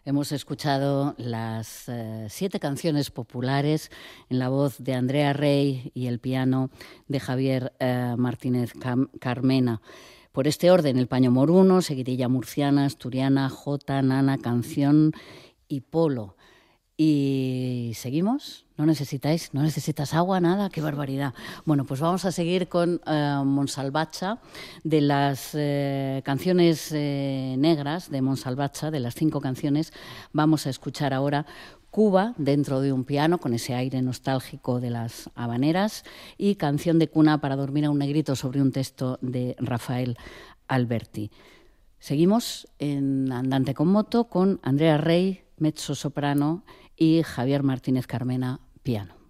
Hemos escuchado las 7 canciones populares en la voz de Andrea Rey y el piano de Javier Martínez Carmena. Por este orden, el paño moruno, seguidilla murciana, asturiana, jota, nana, canción y polo. Y seguimos. ¿No necesitas agua, nada? ¡Qué barbaridad! Bueno, pues vamos a seguir con Montsalvatge, de las canciones negras de Montsalvatge, de las 5 canciones, vamos a escuchar ahora Cuba, dentro de un piano, con ese aire nostálgico de las habaneras, y Canción de cuna para dormir a un negrito, sobre un texto de Rafael Alberti. Seguimos en Andante con moto con Andrea Rey, mezzo soprano, y Javier Martínez Carmena, piano.